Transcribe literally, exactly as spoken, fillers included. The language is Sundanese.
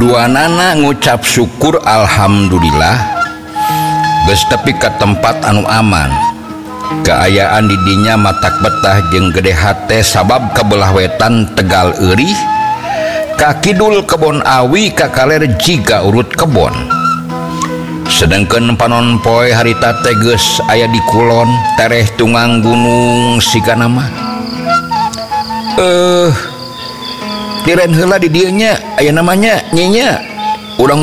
dua nana ngucap syukur alhamdulillah geus tepi ka tempat anu aman. Keayaan didinya matak betah jeung gede hate sabab kabelah wetan Tegal Eurih, ka kidul kebon awi ka kaler jiga urut kebon. Sedengkeun panon poe harita teh geus aya di kulon tereh tungang gunung sigana mah. Eh, diren heula di dieu nya aya namanya Nyinya. Urang